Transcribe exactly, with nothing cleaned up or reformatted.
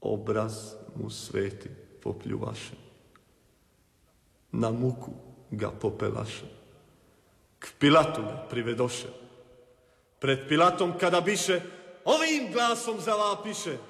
obraz mu sveti popljuvaše. Na muku ga popelaše. K Pilatu ga privedoše. Pred Pilatom kada biše, ovim glasom zavapiše: